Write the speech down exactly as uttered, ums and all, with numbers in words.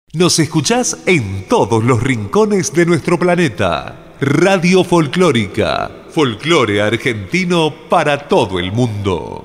Nos escuchás en todos los rincones de nuestro planeta. Radio Folclórica. Folclore argentino para todo el mundo.